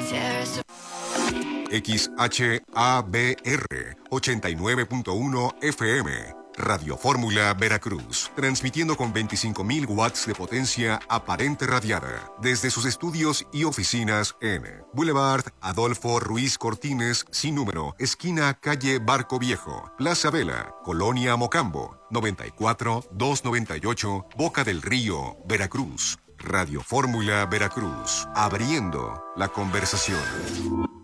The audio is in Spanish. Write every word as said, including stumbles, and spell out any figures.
X H A B R ochenta y nueve punto uno F M, Radio Fórmula Veracruz, transmitiendo con veinticinco mil watts de potencia aparente radiada desde sus estudios y oficinas en Boulevard Adolfo Ruiz Cortines, sin número, esquina calle Barco Viejo, Plaza Vela, Colonia Mocambo, noventa y cuatro doscientos noventa y ocho, Boca del Río, Veracruz. Radio Fórmula Veracruz, abriendo la conversación.